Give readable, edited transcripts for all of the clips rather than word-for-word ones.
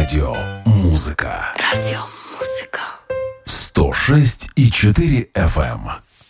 Радио Музыка. Радио Музыка. 106,4 FM.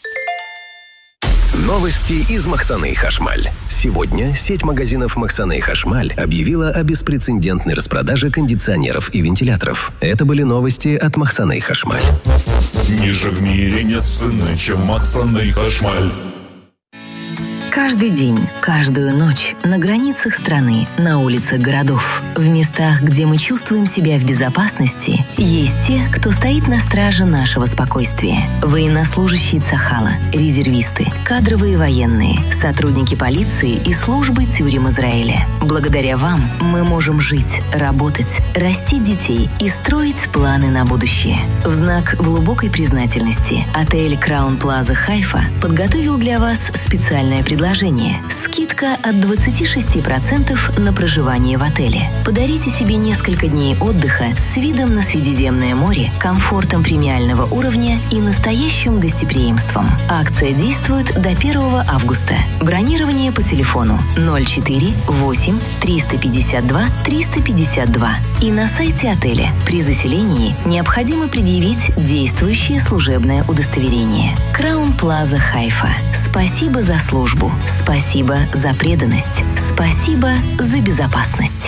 Новости из Махсаны и Хашмаль. Сегодня сеть магазинов Махсана и Хашмаль объявила о беспрецедентной распродаже кондиционеров и вентиляторов. Это были новости от Махсана и Хашмаль. Ниже в мире нет цены, чем Махсана и Хашмаль. Каждый день, каждую ночь на границах страны, на улицах городов, в местах, где мы чувствуем себя в безопасности, есть те, кто стоит на страже нашего спокойствия. Военнослужащие Цахала, резервисты, кадровые военные, сотрудники полиции и службы тюрем Израиля. Благодаря вам мы можем жить, работать, растить детей и строить планы на будущее. В знак глубокой признательности отель Краун Плаза Хайфа подготовил для вас специальное предложение. Скидка от 26% на проживание в отеле. Подарите себе несколько дней отдыха с видом на Средиземное море, комфортом премиального уровня и настоящим гостеприимством. Акция действует до 1 августа. Бронирование по телефону 04 8 352 352 и на сайте отеля. При заселении необходимо предъявить действующее служебное удостоверение. Краун Плаза Хайфа. Спасибо за службу. Спасибо за преданность. Спасибо за безопасность.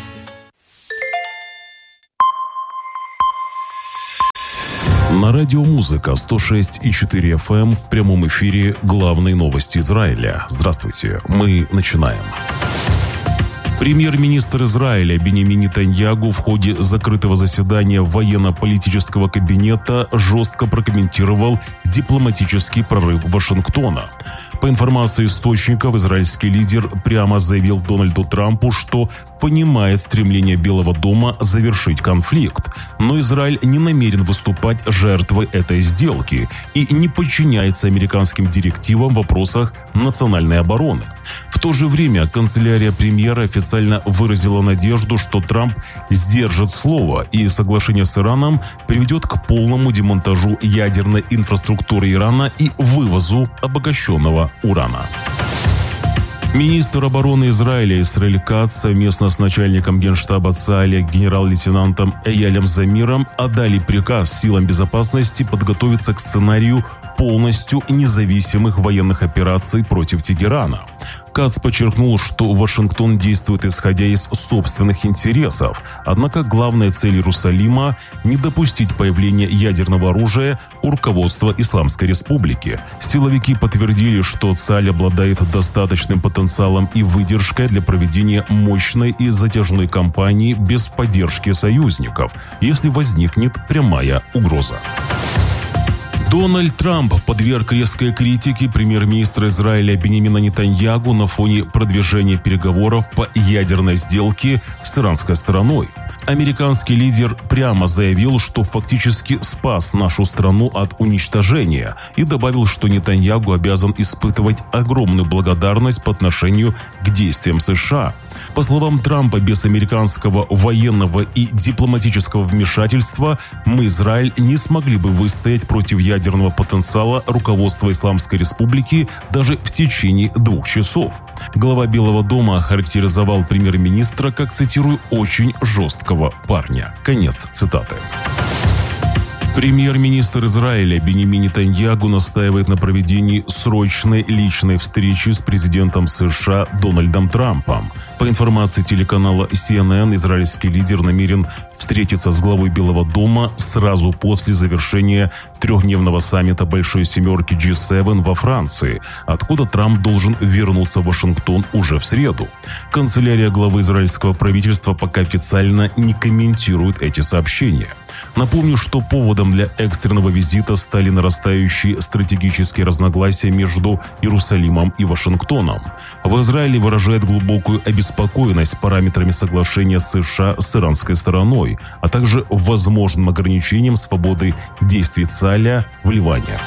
На радио Музыка 106,4 FM в прямом эфире главные новости Израиля. Здравствуйте, мы начинаем. Премьер-министр Израиля Биньямин Нетаньяху в ходе закрытого заседания военно-политического кабинета жестко прокомментировал дипломатический прорыв Вашингтона. По информации источников, израильский лидер прямо заявил Дональду Трампу, что понимает стремление Белого дома завершить конфликт, но Израиль не намерен выступать жертвой этой сделки и не подчиняется американским директивам в вопросах национальной обороны. В то же время канцелярия премьера официально выразила надежду, что Трамп сдержит слово и соглашение с Ираном приведет к полному демонтажу ядерной инфраструктуры Ирана и вывозу обогащенного урана. Министр обороны Израиля Исраэль Кац совместно с начальником генштаба ЦААля генерал-лейтенантом Эялем Замиром отдали приказ силам безопасности подготовиться к сценарию полностью независимых военных операций против Тегерана. Кац подчеркнул, что Вашингтон действует исходя из собственных интересов, однако главная цель Иерусалима – не допустить появления ядерного оружия у руководства Исламской Республики. Силовики подтвердили, что ЦААль обладает достаточным потенциалом и выдержкой для проведения мощной и затяжной кампании без поддержки союзников, если возникнет прямая угроза. Дональд Трамп подверг резкой критике премьер-министра Израиля Биньямина Нетаньяху на фоне продвижения переговоров по ядерной сделке с иранской стороной. Американский лидер прямо заявил, что фактически спас нашу страну от уничтожения и добавил, что Нетаньяху обязан испытывать огромную благодарность по отношению к действиям США. По словам Трампа, без американского военного и дипломатического вмешательства мы, Израиль, не смогли бы выстоять против ядерного потенциала руководства Исламской Республики даже в течение 2 часов. Глава Белого дома охарактеризовал премьер-министра как, цитирую, «очень жесткого парня». Конец цитаты. Премьер-министр Израиля Биньямин Нетаньяху настаивает на проведении срочной личной встречи с президентом США Дональдом Трампом. По информации телеканала CNN, израильский лидер намерен встретиться с главой Белого дома сразу после завершения 3-дневного саммита Большой Семерки G7 во Франции, откуда Трамп должен вернуться в Вашингтон уже в среду. Канцелярия главы израильского правительства пока официально не комментирует эти сообщения. Напомню, что поводом для экстренного визита стали нарастающие стратегические разногласия между Иерусалимом и Вашингтоном. В Израиле выражает глубокую обеспокоенность параметрами соглашения США с иранской стороной, а также возможным ограничением свободы действий ЦААля в Ливане.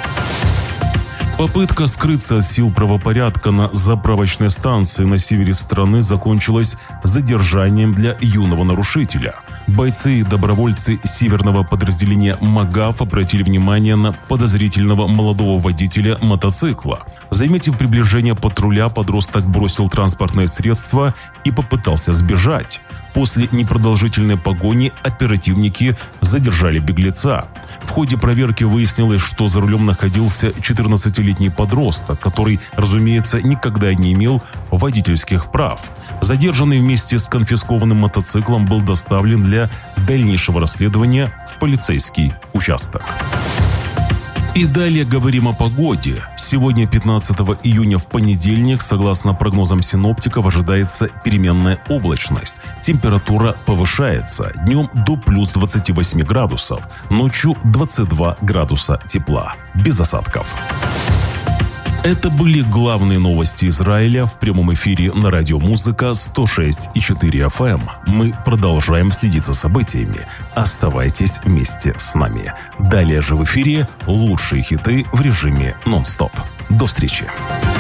Попытка скрыться от сил правопорядка на заправочной станции на севере страны закончилась задержанием для юного нарушителя. Бойцы и добровольцы северного подразделения МАГАФ обратили внимание на подозрительного молодого водителя мотоцикла. Заметив приближение патруля, подросток бросил транспортное средство и попытался сбежать. После непродолжительной погони оперативники задержали беглеца. В ходе проверки выяснилось, что за рулем находился 14-летний подросток, который, разумеется, никогда не имел водительских прав. Задержанный вместе с конфискованным мотоциклом был доставлен для дальнейшего расследования в полицейский участок. И далее говорим о погоде. Сегодня, 15 июня, в понедельник, согласно прогнозам синоптиков, ожидается переменная облачность. Температура повышается. Днем до плюс 28 градусов. Ночью 22 градуса тепла. Без осадков. Это были главные новости Израиля в прямом эфире на радио «Музыка» 106,4 FM. Мы продолжаем следить за событиями. Оставайтесь вместе с нами. Далее же в эфире лучшие хиты в режиме нон-стоп. До встречи.